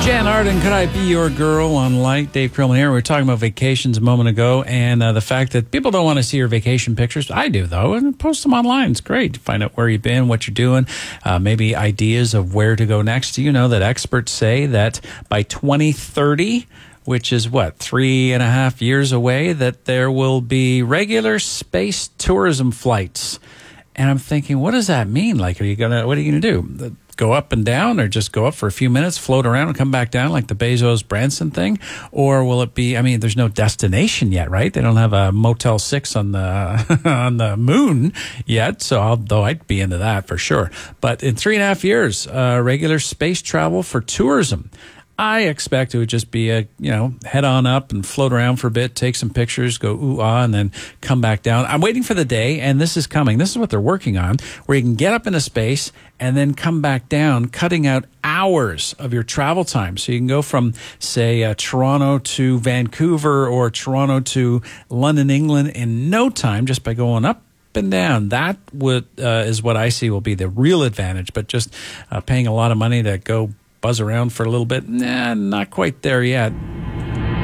Jan Arden, Could I Be Your Girl on Light? Dave Krillman here. We were talking about vacations a moment ago and the fact that people don't want to see your vacation pictures. I do, though, and post them online. It's great. Find out where you've been, what you're doing, maybe ideas of where to go next. Do you know that experts say that by 2030, which is what, 3.5 years away, that there will be regular space tourism flights? And I'm thinking, what does that mean? Like, what are you gonna do? Go up and down, or just go up for a few minutes, float around, and come back down like the Bezos Branson thing? Or will it be? I mean, there's no destination yet, right? They don't have a Motel 6 on the on the moon yet. So, although I'd be into that for sure. But in 3.5 years, regular space travel for tourism. I expect it would just be head on up and float around for a bit, take some pictures, go ooh-ah, and then come back down. I'm waiting for the day, and this is coming. This is what they're working on, where you can get up into space and then come back down, cutting out hours of your travel time. So you can go from, say, Toronto to Vancouver or Toronto to London, England in no time just by going up and down. That is what I see will be the real advantage, but just paying a lot of money to go buzz around for a little bit, not quite there yet.